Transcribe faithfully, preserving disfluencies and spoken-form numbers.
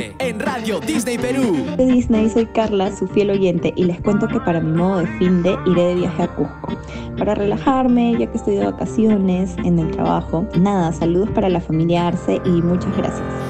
En Radio Disney Perú. De Disney, soy Carla, su fiel oyente, y les cuento que para mi modo de fin de iré de viaje a Cusco para relajarme, ya que estoy de vacaciones en el trabajo. Nada, saludos para la familia Arce y muchas gracias.